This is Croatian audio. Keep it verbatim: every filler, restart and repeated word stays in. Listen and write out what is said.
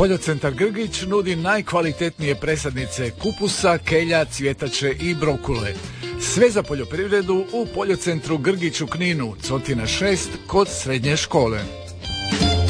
Poljocentar Grgić nudi najkvalitetnije presadnice kupusa, kelja, cvjetače i brokule. Sve za poljoprivredu u Poljocentru Grgić u Kninu, Cotina šest, kod srednje škole.